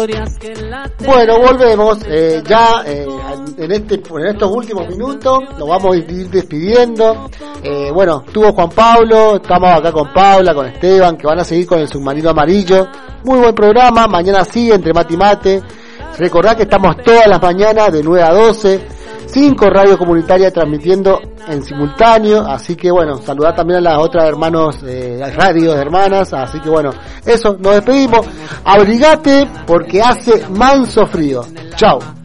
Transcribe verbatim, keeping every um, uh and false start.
Bueno, volvemos eh, ya eh, en este en estos últimos minutos, nos vamos a ir despidiendo. Eh, bueno, estuvo Juan Pablo, estamos acá con Paula, con Esteban, que van a seguir con el submarino amarillo. Muy buen programa, mañana sigue entre mate y mate. Recordad que estamos todas las mañanas de nueve a doce, cinco radios comunitarias transmitiendo en simultáneo, así que bueno, saludar también a las otras hermanos, eh, las radios hermanas, así que bueno, eso, nos despedimos. Abrigate porque hace manso frío. Chao.